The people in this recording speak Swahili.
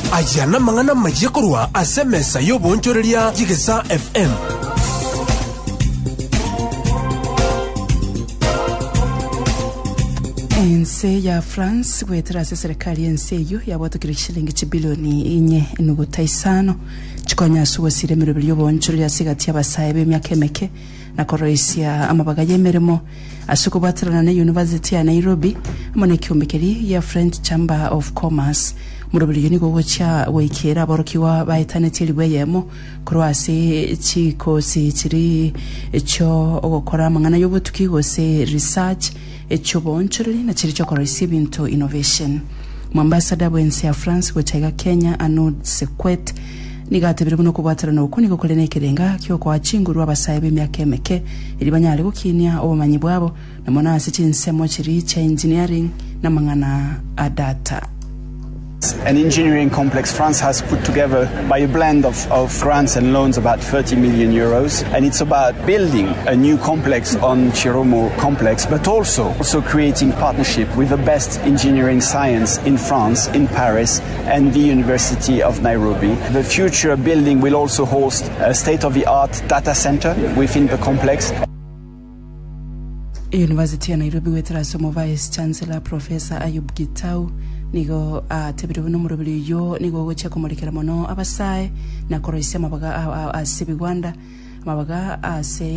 ayana mangana majikorwa asemesa yobonchoreria Jigesa FM. Ense ya France gwetera serikali ense yo yabatukira shilingi chibilioni 4.5 chikonya suwa sire mirobili yobonchoreria sigati abasaye b'emyaka emeke na koroisia amabaga yemeremo asuko batarana na University ya Nairobi amone kiumbikeri ya French Chamber of Commerce murobili yoni gogocha wekera aborokiwa bayitaneti libweyemo kurwase chikosi chiri echo ogokora mangana yobutuki gose research echo bonchorili na chiri chokora ibintu innovation mwambasada bwense ya France gochaiga Kenya Anud Sekwet nigatebere buno kubatarana ukuni gokolene kerenga kyo kwa chinguru abasaye b'emyaka emeke iribanyale gukinya obumanyi bwabo na monase chinsemo chiri cha engineering na mangana adata. An engineering complex France has put together by a blend of grants and loans about 30 million euros, and it's about building a new complex on Chiromo complex, but also creating partnership with the best engineering science in France, in Paris, and the University of Nairobi. The future building will also host a state-of-the-art data center within the complex. University of Nairobi wetera somo Vice Chancellor Professor Ayub Gitau nigo tebire buno murobili yo nigo gocha kumurikira mono abasaye na koroisia mabaga asibigwanda mabaga ase